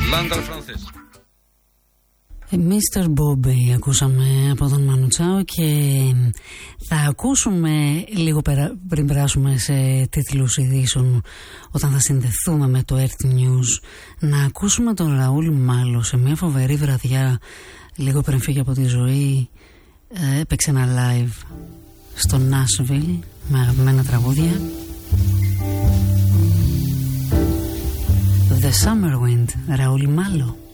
Λάνταρ Φρανσές. Mr. Bobby ακούσαμε από τον Μάνου Τσάο και θα ακούσουμε λίγο πριν περάσουμε σε τίτλους ειδήσεων, όταν θα συνδεθούμε με το Earth News, να ακούσουμε τον Ραούλ Μάλο σε μια φοβερή βραδιά λίγο πριν φύγει από τη ζωή. Έπαιξε ένα live στο Nashville με αγαπημένα τραγούδια. The Summer Wind, Ραούλ Μάλο.